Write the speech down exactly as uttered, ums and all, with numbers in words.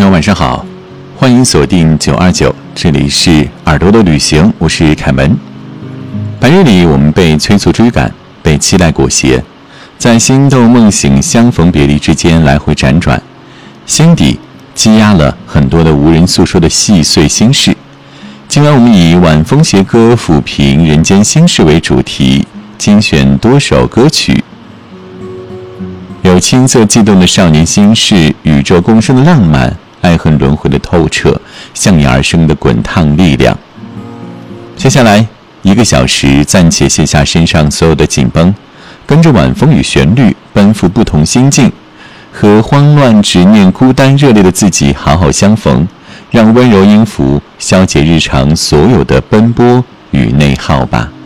友晚上好，欢迎锁定九二九，这里是耳朵的旅行，我是凯门。白日里我们被催促追赶，被期待裹挟，在心动梦醒相逢别离之间来回辗转，心底积压了很多的无人诉说的细碎心事。今晚我们以晚风携歌抚平人间心事为主题，精选多首歌曲，有青涩悸动的少年心事，宇宙共生的浪漫，爱恨轮回的透彻，向你而生的滚烫力量。接下来一个小时，暂且卸下身上所有的紧绷，跟着晚风与旋律奔赴不同心境，和慌乱、执念、孤单、热烈的自己好好相逢，让温柔音符消解日常所有的奔波与内耗吧。